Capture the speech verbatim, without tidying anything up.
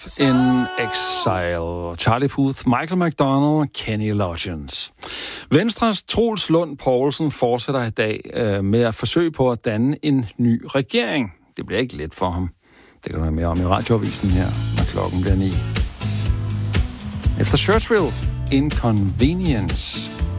in Exile. Charlie Puth, Michael McDonald, Kenny Loggins. Venstres Troels Lund Poulsen fortsætter i dag øh, med at forsøge på at danne en ny regering. Det bliver ikke let for ham. Det kan du høre mere om i radioavisen her, når klokken bliver ni. Efter Churchill, Inconvenience.